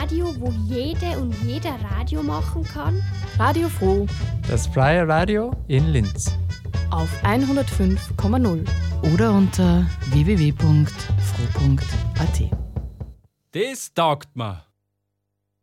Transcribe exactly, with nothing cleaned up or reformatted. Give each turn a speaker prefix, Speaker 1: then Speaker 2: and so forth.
Speaker 1: Radio, wo jede und jeder Radio machen kann?
Speaker 2: Radio Froh.
Speaker 3: Das freie Radio in Linz.
Speaker 2: Auf hundertfünf Komma null oder unter w w w punkt froh punkt a t.
Speaker 4: Das taugt mir.